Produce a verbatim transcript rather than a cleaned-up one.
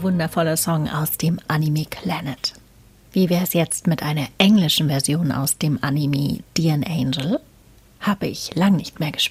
wundervoller Song aus dem Anime Clannad. Wie wäre es jetzt mit einer englischen Version aus dem Anime Dear Angel? Habe ich lang nicht mehr gespielt.